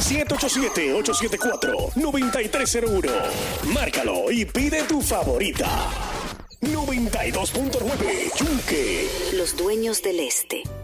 787-874-9301. Márcalo y pide tu favorita. 92.9 Yunque. Los dueños del este.